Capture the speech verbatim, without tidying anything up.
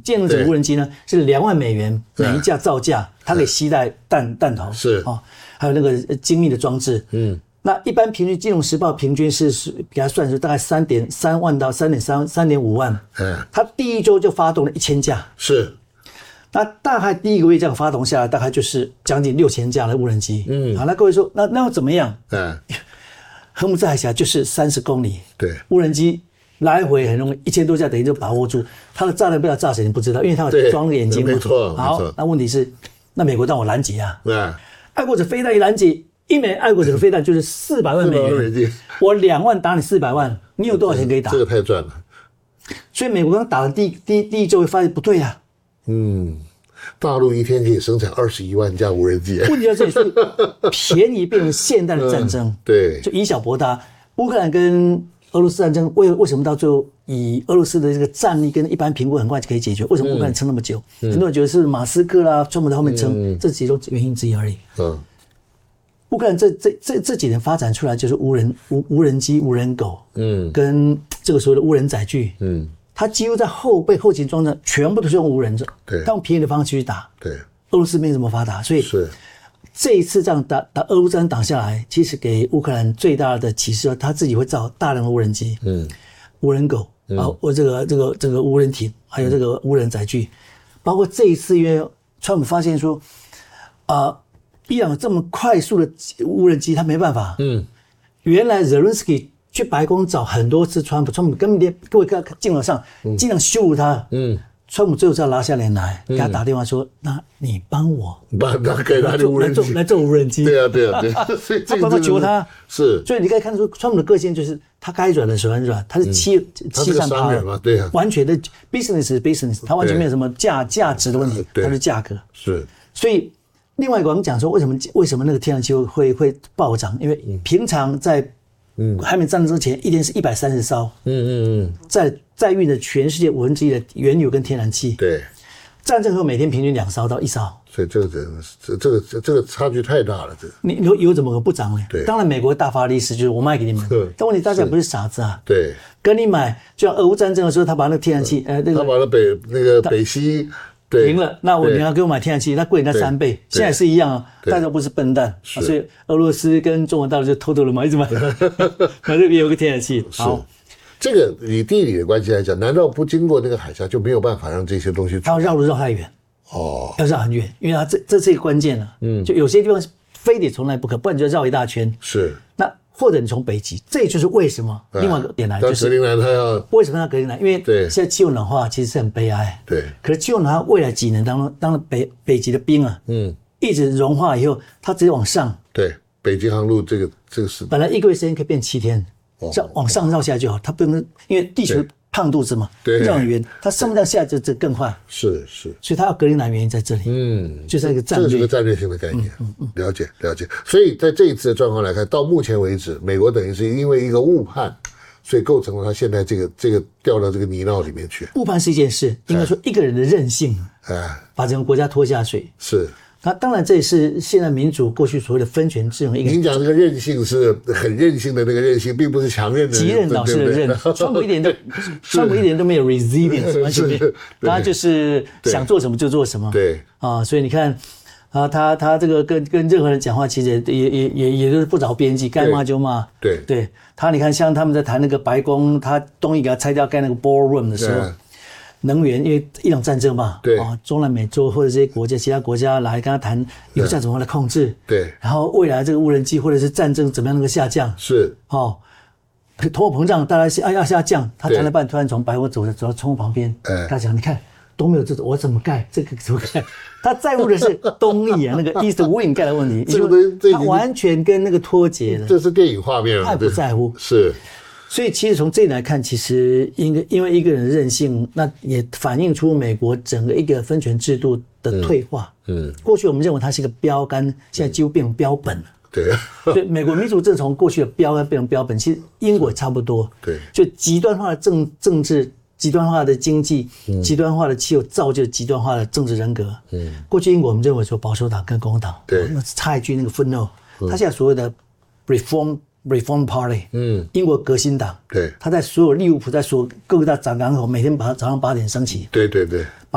舰动者无人机呢是两万美元每一架造价，它可以携带弹弹头是哦，还有那个精密的装置。嗯，那一般平均，《金融时报》平均是给它算是大概三点三万到三点三三点五万。嗯，它第一周就发动了一千架。 是。 那大概第一个月这样发动下来，大概就是将近六千架的无人机。嗯，好，那各位说，那那要怎么样？嗯，荷姆兹海峡就是三十公里， 对， 无人机来回很容易，一千多架等于就把握住。它的炸弹不知道炸谁，你不知道，因为它有装个眼睛嘛。 没错， 好，那问题是，那美国让我拦截啊。 嗯， 爱国者飞弹一拦截，一枚爱国者飞弹就是四百万美元，我两万打你四百万，你有多少钱可以打？ 这个太赚了。 所以美国刚打了第第第一周，发现不对啊。嗯， 大陆一天可以生产二十一万架无人机。 问题在这里，所以便宜变成现代的战争， 嗯、对， 就以小博大。乌克兰跟俄罗斯战争为为什么到最后以俄罗斯的这个战力跟一般评估很快就可以解决？为什么乌克兰撑那么久？嗯、很多人觉得是马斯克啦、川普在后面撑，嗯、这其中原因之一而已。嗯，乌克兰这这这这几年发展出来就是无人无无人机、无人狗，嗯，跟这个所谓的无人载具，嗯。它几乎在后备后勤装置全部都是用无人的， 对， 他用便宜的方式去打。 对， 俄罗斯没这么发达，所以是这一次这样打打俄乌战打下来，其实给乌克兰最大的启示，他自己会造大量的无人机，嗯，无人狗啊，或、嗯、这个这个这个无人艇，还有这个无人载具，包括这一次，因为川普发现说，啊、呃，伊朗这么快速的无人机，他没办法，嗯，原来 Zelensky。去白宫找很多次川普，川普根本连各位看镜头上尽量羞辱他。嗯，川普最后是要拉下脸来，给他打电话说：“嗯、那你帮我， 帮他给他的无人机来做无人机。” 对啊，对啊，对啊。所以他帮他求他， 是。 所以你可以看得出，川普的个性就是他该软的时候很软，他是欺、嗯、欺善怕恶， 对啊， 完全的 business 是 business， 他完全没有什么价价值的问题，他是价格。 是。 所以另外一个我们讲说，为什么为什么那个天然气会会暴涨？因为平常在嗯，还没战争之前，一天是一百三十艘。嗯嗯嗯，在在运的全世界五分之一的原油跟天然气。 对， 战争后每天平均两艘到一艘。 所以这个这这个这个差距太大了，这你油油怎么不涨呢？ 对， 当然美国大发利市，就是我卖给你们。但问题大家不是傻子啊。 对， 跟你买，就像俄乌战争的时候，他把那个天然气，呃，那个他把那北那个北溪。 停了，那我你要给我买天然气，那贵人家三倍，现在是一样啊，大家不是笨蛋，啊、所以俄罗斯跟中国大陆就偷偷的买，一直买，反正也有个天然气。好， 这个以地理的关系来讲，难道不经过那个海峡就没有办法让这些东西？ 它要绕路绕太远，哦，要绕很远，因为它这这是一个关键了，嗯，就有些地方非得从来不可，不然你就绕一大圈。 是， 那。或者你从北极，这就是为什么。另外一个点来就是， 格陵兰它要为什么要格陵兰？因为现在气候暖化其实是很悲哀。 对。 可是气候暖化未来几年当中，当然北北极的冰啊，嗯，一直融化以后，它直接往上。 对，北极航路这个这个是本来一个月时间可以变七天，这样往上绕下来就好。它不能因为地球胖肚子嘛， 对， 绕很远，它上不到下就就更快。 是是。 所以它要格陵兰原因在这里。嗯，就是一个战略， 这是个战略性的概念。嗯嗯，了解了解。所以在这一次的状况来看，到目前为止，美国等于是因为一个误判，所以构成了他现在这个这个掉到这个泥淖里面去。 误判是一件事，应该说一个人的任性，哎，把整个国家拖下水。 是。 那当然，这也是现在民主过去所谓的分权制衡。 您讲这个韧性是很任性的那个韧性，并不是强韧的极韧导师的韧。川普一点都，川普一点都没有 resilience， 完全没有，他就是想做什么就做什么。 对啊，所以你看啊，他他这个跟跟任何人讲话，其实也也也也都是不着边际，该骂就骂。 对对，他你看，像他们在谈那个白宫，他东西给他拆掉盖那个 ballroom 的时候。能源，因为伊朗战争嘛， 对啊，中南美洲或者这些国家、其他国家来跟他谈油价怎么样来控制， 对， 然后未来这个无人机或者是战争怎么样能够下降， 是， 哦，通货膨胀大概是要要下降，他谈了半，突然从白宫走走到窗户旁边，哎，他讲，你看都没有这种，我怎么盖这个怎么盖？他在乎的是东翼啊，那个 East Wing 盖的问题， 这个东西他完全跟那个脱节了， 这是电影画面， 他不在乎， 是。 所以其实从这里来看，其实因为因为一个人的任性，那也反映出美国整个一个分权制度的退化。嗯，嗯过去我们认为它是一个标杆，现在几乎变成标本了。 对， 所以美国民主制从过去的标杆变成标本，其实英国也差不多。 对， 就极端化的政政治、极端化的经济、嗯、极端化的气候，造就极端化的政治人格。嗯，过去英国我们认为说保守党跟共和党， 对， 那差一句那个 footnote，他现在所谓的 reform。Reform Party， 嗯，英国革新党， 对， 他在所有利物浦，在所有各大展港口，每天把早上八点升起， 对对对。